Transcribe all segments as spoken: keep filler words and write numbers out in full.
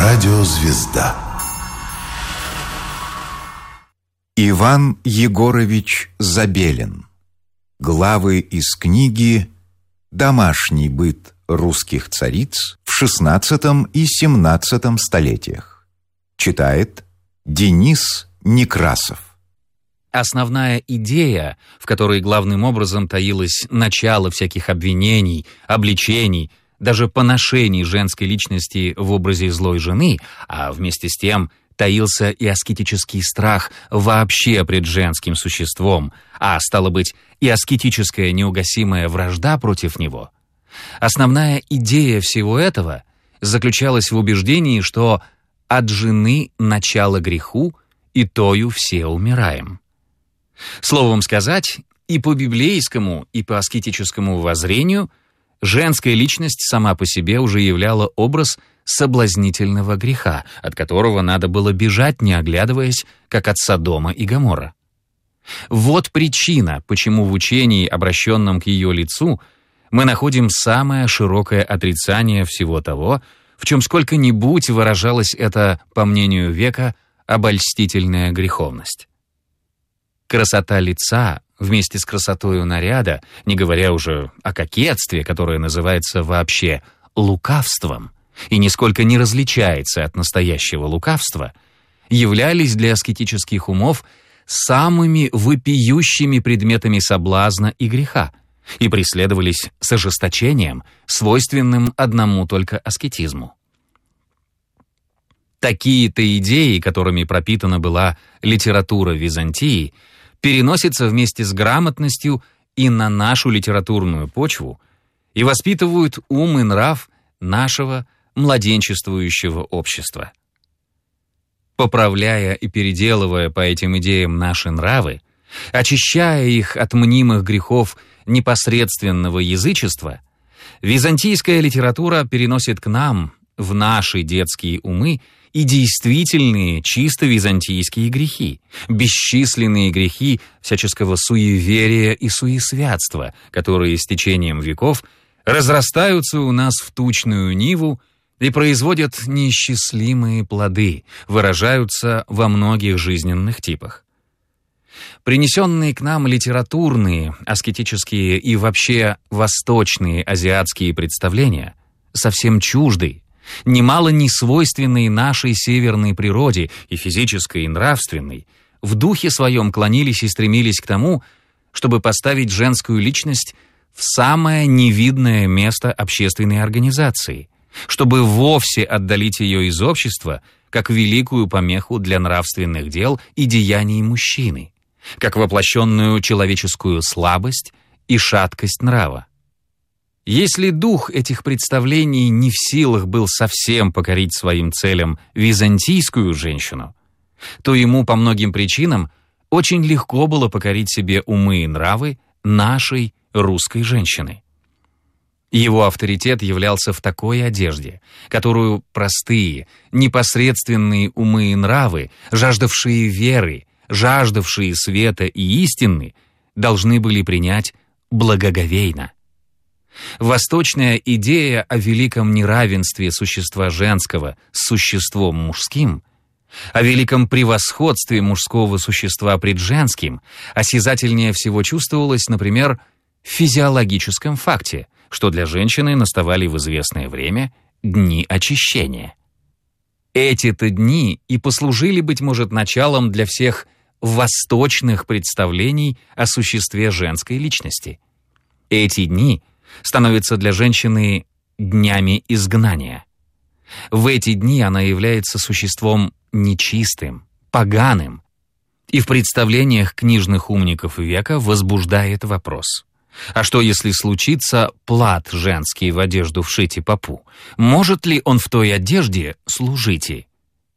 Радиозвезда. Иван Егорович Забелин. Главы из книги «Домашний быт русских цариц в шестнадцатом и семнадцатом столетиях». Читает Денис Некрасов. Основная идея, в которой главным образом таилось начало всяких обвинений, обличений, даже поношений женской личности в образе злой жены, а вместе с тем таился и аскетический страх вообще пред женским существом, а, стало быть, и аскетическая неугасимая вражда против него. Основная идея всего этого заключалась в убеждении, что от жены начало греху, и тою все умираем. Словом сказать, и по библейскому, и по аскетическому воззрению женская личность сама по себе уже являла образ соблазнительного греха, от которого надо было бежать, не оглядываясь, как от Содома и Гоморра. Вот причина, почему в учении, обращенном к ее лицу, мы находим самое широкое отрицание всего того, в чем сколько-нибудь выражалась эта, по мнению века, обольстительная греховность. Красота лица вместе с красотою наряда, не говоря уже о кокетстве, которое называется вообще лукавством и нисколько не различается от настоящего лукавства, являлись для аскетических умов самыми вопиющими предметами соблазна и греха и преследовались с ожесточением, свойственным одному только аскетизму. Такие-то идеи, которыми пропитана была литература Византии, переносятся вместе с грамотностью и на нашу литературную почву и воспитывают ум и нрав нашего младенчествующего общества. Поправляя и переделывая по этим идеям наши нравы, очищая их от мнимых грехов непосредственного язычества, византийская литература переносит к нам, в наши детские умы, и действительные чисто византийские грехи, бесчисленные грехи всяческого суеверия и суесвятства, которые с течением веков разрастаются у нас в тучную ниву и производят неисчислимые плоды, выражаются во многих жизненных типах. Принесенные к нам литературные, аскетические и вообще восточные азиатские представления совсем чужды, немало не свойственные нашей северной природе и физической, и нравственной, в духе своем клонились и стремились к тому, чтобы поставить женскую личность в самое невидное место общественной организации, чтобы вовсе отдалить ее из общества как великую помеху для нравственных дел и деяний мужчины, как воплощенную человеческую слабость и шаткость нрава. Если дух этих представлений не в силах был совсем покорить своим целям византийскую женщину, то ему по многим причинам очень легко было покорить себе умы и нравы нашей русской женщины. Его авторитет являлся в такой одежде, которую простые, непосредственные умы и нравы, жаждавшие веры, жаждавшие света и истины, должны были принять благоговейно. Восточная идея о великом неравенстве существа женского с существом мужским, о великом превосходстве мужского существа пред женским, осязательнее всего чувствовалось, например, в физиологическом факте, что для женщины наставали в известное время дни очищения. Эти-то дни и послужили, быть может, началом для всех восточных представлений о существе женской личности. Эти дни становятся для женщины днями изгнания. В эти дни она является существом нечистым, поганым, и в представлениях книжных умников века возбуждает вопрос: а что, если случится плат женский в одежду вшите попу? Может ли он в той одежде служить ей?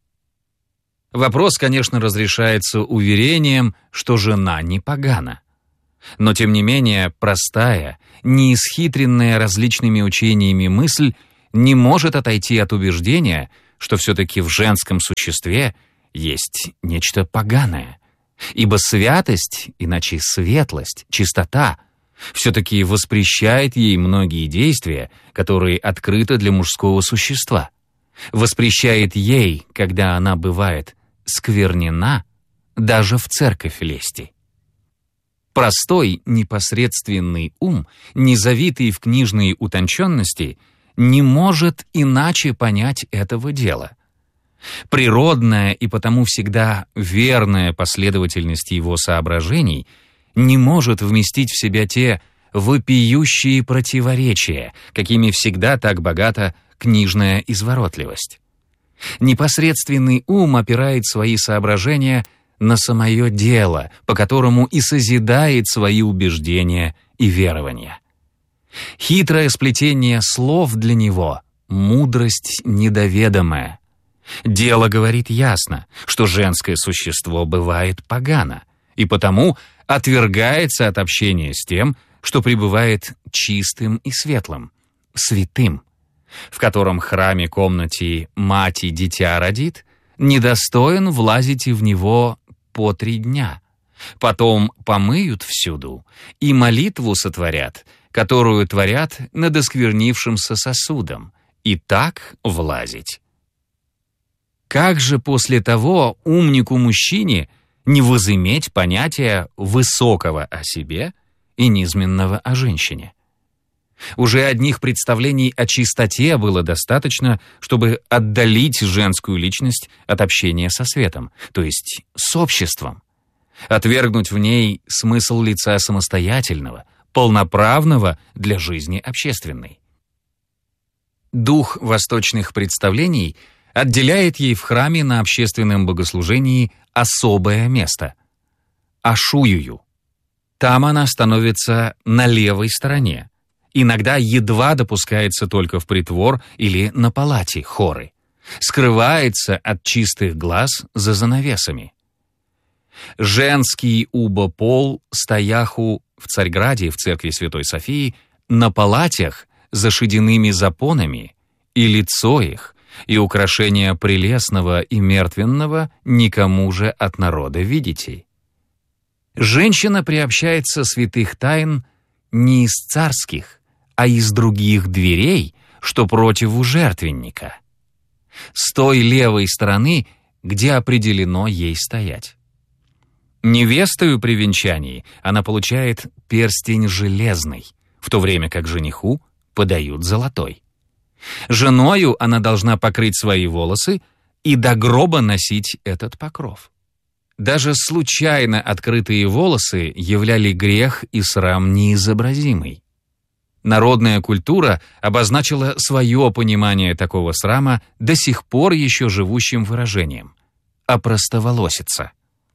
Вопрос, конечно, разрешается уверением, что жена не погана. Но, тем не менее, простая, неисхитренная различными учениями мысль не может отойти от убеждения, что все-таки в женском существе есть нечто поганое, ибо святость, иначе светлость, чистота, все-таки воспрещает ей многие действия, которые открыты для мужского существа, воспрещает ей, когда она бывает сквернена, даже в церковь лезти. Простой, непосредственный ум, не завитый в книжные утонченности, не может иначе понять этого дела. Природная и потому всегда верная последовательность его соображений не может вместить в себя те вопиющие противоречия, какими всегда так богата книжная изворотливость. Непосредственный ум опирает свои соображения на самое дело, по которому и созидает свои убеждения и верования. Хитрое сплетение слов для него — мудрость недоведомая. Дело говорит ясно, что женское существо бывает погано, и потому отвергается от общения с тем, что пребывает чистым и светлым, святым, в котором храме комнате мать и дитя родит, недостоин влазить и в него по три дня. Потом помыют всюду и молитву сотворят, которую творят над осквернившимся сосудом, и так влазить. Как же после того умнику-мужчине не возыметь понятия высокого о себе и низменного о женщине? Уже одних представлений о чистоте было достаточно, чтобы отдалить женскую личность от общения со светом, то есть с обществом, отвергнуть в ней смысл лица самостоятельного, полноправного для жизни общественной. Дух восточных представлений отделяет ей в храме на общественном богослужении особое место — ашуюю. Там она становится на левой стороне. Иногда едва допускается только в притвор или на палате хоры. Скрывается от чистых глаз за занавесами. Женский убо-пол стояху в Царьграде, в церкви Святой Софии, на палатях за шедяными запонами, и лицо их, и украшения прелестного и мертвенного никому же от народа видите. Женщина приобщается святых тайн не из царских, а из других дверей, что противу жертвенника, с той левой стороны, где определено ей стоять. Невестою при венчании она получает перстень железный, в то время как жениху подают золотой. Женою она должна покрыть свои волосы и до гроба носить этот покров. Даже случайно открытые волосы являли грех и срам неизобразимый. Народная культура обозначила свое понимание такого срама до сих пор еще живущим выражением — опростоволоситься.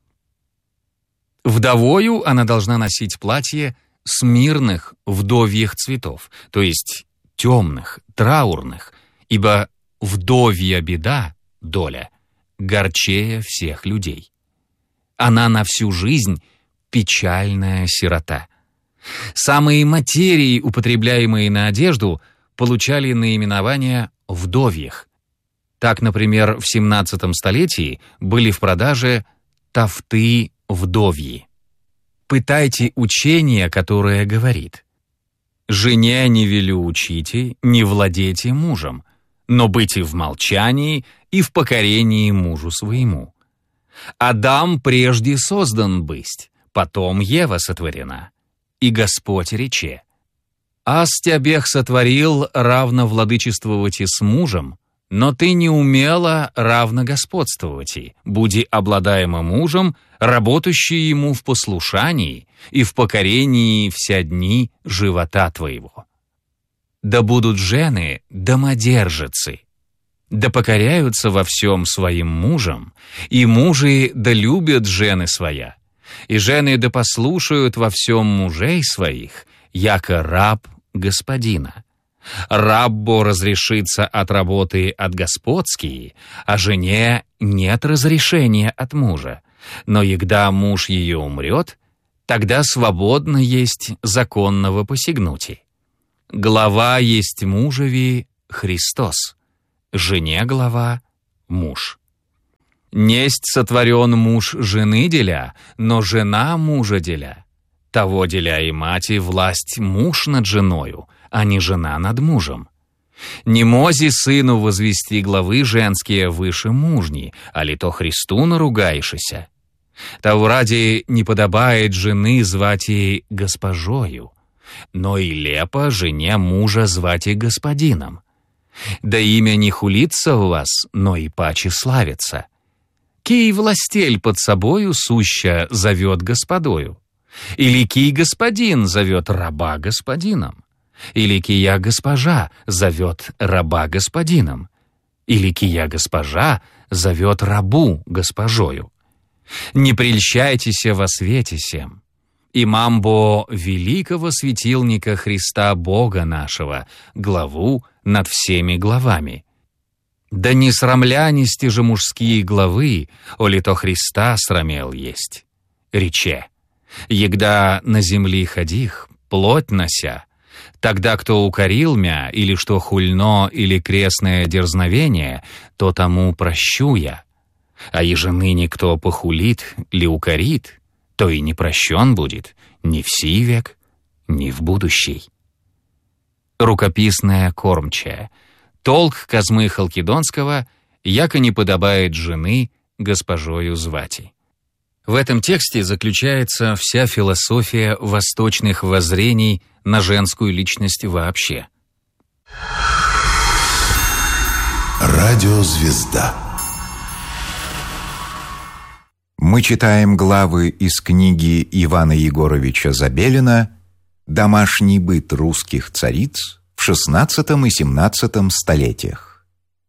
Вдовою она должна носить платье смирных вдовьих цветов, то есть темных, траурных, ибо вдовья беда, доля, горчее всех людей. Она на всю жизнь печальная сирота. Самые материи, употребляемые на одежду, получали наименование вдовьих. Так, например, в семнадцатом столетии были в продаже тафты вдовьи. Пытайте учение, которое говорит: «Жене не велю учите, не владейте мужем, но быть и в молчании, и в покорении мужу своему. Адам прежде создан бысть, потом Ева сотворена. И Господь рече: «Аз тебех сотворил равно владычествовать и с мужем, но ты не умела равно господствовать, и, буди обладаема мужем, работающий ему в послушании и в покорении вся дни живота твоего. Да будут жены домодержицы, да покоряются во всем своим мужам, и мужи да любят жены своя, и жены да послушают во всем мужей своих, яко раб господина. Раббо разрешится от работы от господские, а жене нет разрешения от мужа. Но егда муж ее умрет, тогда свободно есть законного посягнути. Глава есть мужеви Христос, жене глава муж. Несть сотворен муж жены деля, но жена мужа деля. Того деля и мати власть муж над женою, а не жена над мужем. Не мози сыну возвести главы женские выше мужней, а ли то Христу наругаешься. Того ради не подобает жены звать ей госпожою, но и лепо жене мужа звать и господином. Да имя не хулится у вас, но и паче славится. Кий властель под собою суща зовет господою, или кий господин зовет раба господином, или кия госпожа зовет раба господином, или кия госпожа зовет рабу госпожою. Не прельщайтесь во свете сем. Имамбо великого светильника Христа Бога нашего, главу над всеми главами. Да не срамлянисти же мужские главы, оли то Христа срамел есть. Рече, егда на земли ходих, плоть нося, тогда кто укорил мя, или что хульно, или крестное дерзновение, то тому прощу я. А еженыне кто похулит ли укорит, то и не прощен будет ни в сей век, ни в будущий. Рукописная кормчая. Толк Козьмы Халкидонского, яко не подобает жены госпожою звати. В этом тексте заключается вся философия восточных воззрений на женскую личность вообще. Радиозвезда. Мы читаем главы из книги Ивана Егоровича Забелина «Домашний быт русских цариц в шестнадцатом и семнадцатом столетиях».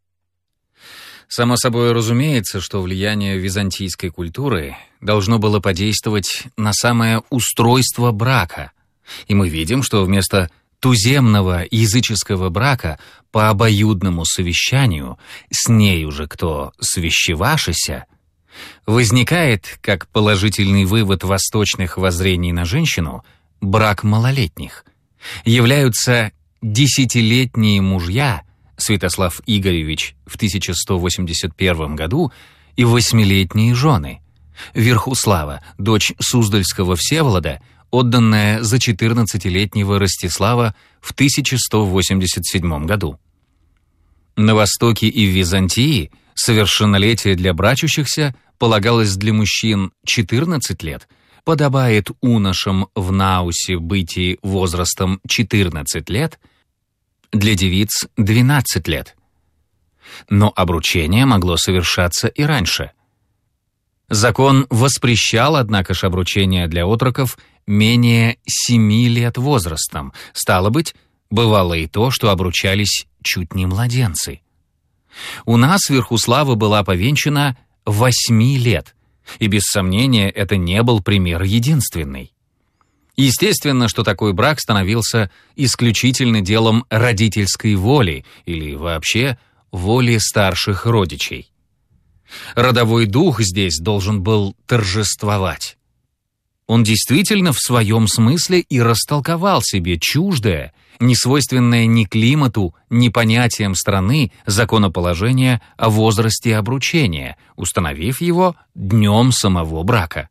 Само собой разумеется, что влияние византийской культуры должно было подействовать на самое устройство брака. И мы видим, что вместо туземного языческого брака по обоюдному совещанию, с ней уже кто свящевашися, возникает, как положительный вывод восточных воззрений на женщину, брак малолетних. Являются десятилетние мужья, Святослав Игоревич в тысяча сто восемьдесят первом году, и восьмилетние жены, Верхуслава, дочь Суздальского Всеволода, отданная за четырнадцатилетнего Ростислава в тысяча сто восемьдесят седьмом году. На Востоке и в Византии совершеннолетие для брачущихся полагалось для мужчин четырнадцать лет, подобает уношам в Наусе бытии возрастом четырнадцать лет, для девиц двенадцать лет. Но обручение могло совершаться и раньше. Закон воспрещал, однако ж, обручение для отроков менее семи лет возрастом. Стало быть, бывало и то, что обручались чуть не младенцы. У нас Верхуслава была повенчана восьми лет, и без сомнения это не был пример единственный. Естественно, что такой брак становился исключительно делом родительской воли или вообще воли старших родичей. Родовой дух здесь должен был торжествовать. Он действительно в своем смысле и растолковал себе чуждое, несвойственное ни климату, ни понятиям страны законоположение о возрасте обручения, установив его днем самого брака.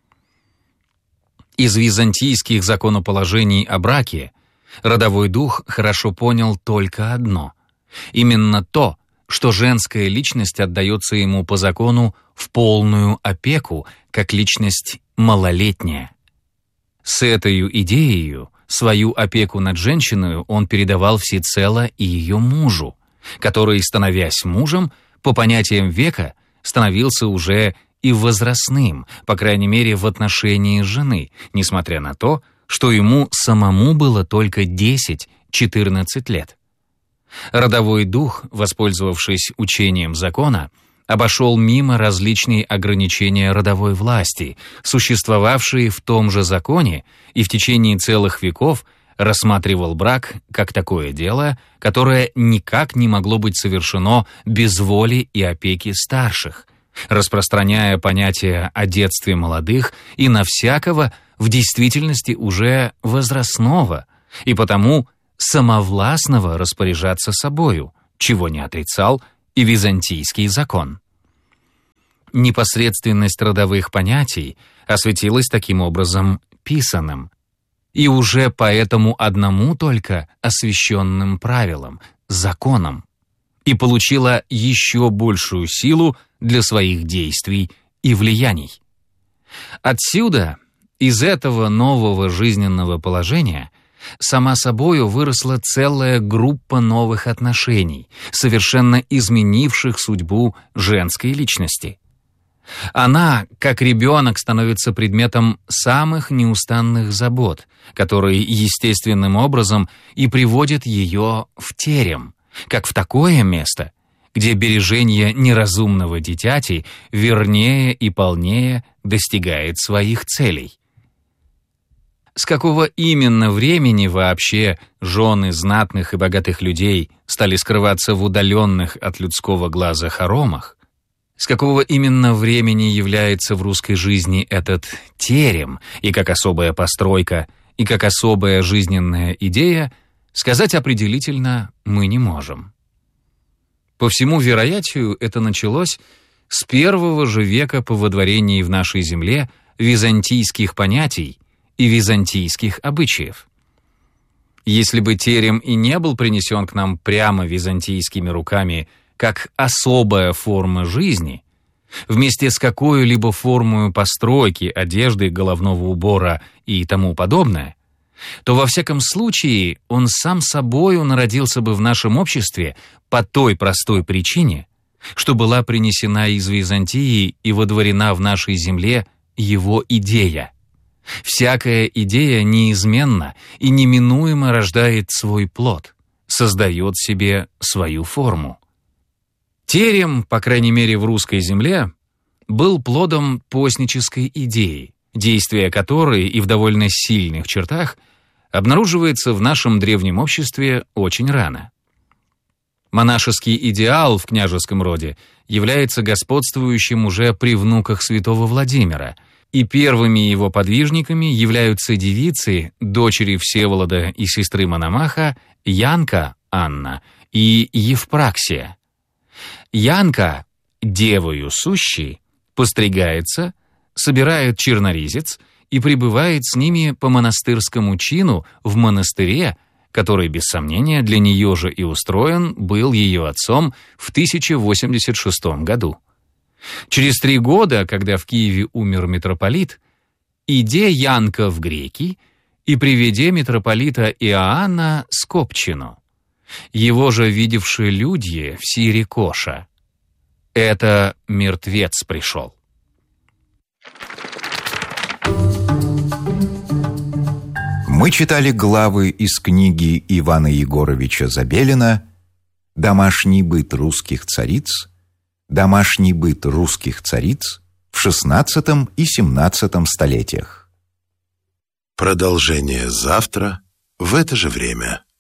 Из византийских законоположений о браке родовой дух хорошо понял только одно. Именно то, что женская личность отдается ему по закону в полную опеку, как личность малолетняя. С этой идеей свою опеку над женщиной он передавал всецело и ее мужу, который, становясь мужем, по понятиям века, становился уже и возрастным, по крайней мере в отношении жены, несмотря на то, что ему самому было только десять-четырнадцать лет. Родовой дух, воспользовавшись учением закона, обошел мимо различные ограничения родовой власти, существовавшие в том же законе, и в течение целых веков рассматривал брак как такое дело, которое никак не могло быть совершено без воли и опеки старших, распространяя понятие о детстве молодых и на всякого в действительности уже возрастного, и потому самовластного распоряжаться собою, чего не отрицал и византийский закон. Непосредственность родовых понятий осветилась таким образом писаным, и уже по этому одному только освященным правилам законом и получила еще большую силу для своих действий и влияний. Отсюда, из этого нового жизненного положения, сама собою выросла целая группа новых отношений, совершенно изменивших судьбу женской личности. Она, как ребенок, становится предметом самых неустанных забот, которые естественным образом и приводят ее в терем, как в такое место, где бережение неразумного дитяти вернее и полнее достигает своих целей. С какого именно времени вообще жены знатных и богатых людей стали скрываться в удаленных от людского глаза хоромах? С какого именно времени является в русской жизни этот терем, и как особая постройка, и как особая жизненная идея, сказать определительно мы не можем. По всему вероятию, это началось с первого же века по водворении в нашей земле византийских понятий и византийских обычаев. Если бы терем и не был принесен к нам прямо византийскими руками как особая форма жизни, вместе с какой-либо формой постройки, одежды, головного убора и тому подобное, то во всяком случае он сам собою народился бы в нашем обществе по той простой причине, что была принесена из Византии и водворена в нашей земле его идея. Всякая идея неизменно и неминуемо рождает свой плод, создает себе свою форму. Терем, по крайней мере в русской земле, был плодом постнической идеи, действие которой и в довольно сильных чертах обнаруживается в нашем древнем обществе очень рано. Монашеский идеал в княжеском роде является господствующим уже при внуках святого Владимира, и первыми его подвижниками являются девицы, дочери Всеволода и сестры Мономаха, Янка Анна и Евпраксия. Янка, девою сущей, постригается, собирает черноризец и пребывает с ними по монастырскому чину в монастыре, который, без сомнения, для нее же и устроен был ее отцом в тысяча восемьдесят шестом году. Через три года, когда в Киеве умер митрополит, иде Янка в греки и приведе митрополита Иоанна Скопчину, его же видевши людье в сире коша. Это мертвец пришел. Мы читали главы из книги Ивана Егоровича Забелина «Домашний быт русских цариц», «Домашний быт русских цариц» в шестнадцатом и семнадцатом столетиях. Продолжение завтра в это же время.